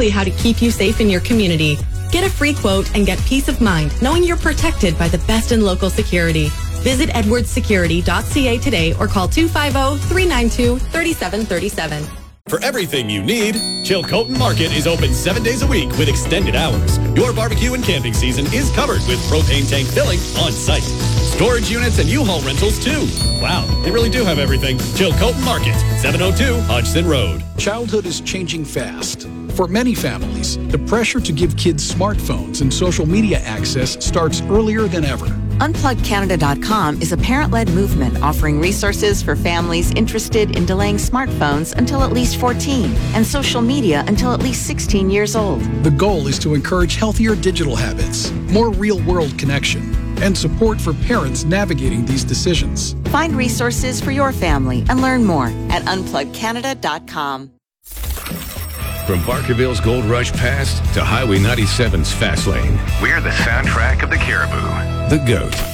exactly how to keep you safe in your community. Get a free quote and get peace of mind knowing you're protected by the best in local security. Visit edwardssecurity.ca today or call 250-392-3737. For everything you need, Chilcotin Market is open 7 days a week with extended hours. Your barbecue and camping season is covered with propane tank filling on site. Storage units and U-Haul rentals too. Wow, they really do have everything. Chilcotin Market, 702 Hodgson Road. Childhood is changing fast. For many families, the pressure to give kids smartphones and social media access starts earlier than ever. UnpluggedCanada.com is a parent-led movement offering resources for families interested in delaying smartphones until at least 14 and social media until at least 16 years old. The goal is to encourage healthier digital habits, more real-world connection, and support for parents navigating these decisions. Find resources for your family and learn more at UnpluggedCanada.com. From Barkerville's Gold Rush past to Highway 97's fast lane, we're the soundtrack of the Caribou. The GOAT.